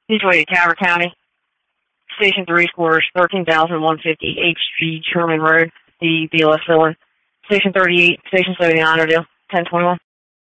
Situated Calvert County. Station 3 scores 13,150 H.G. Sherman Road, the BLS Filler. Station 38, Station 79, Oakdale, 1021.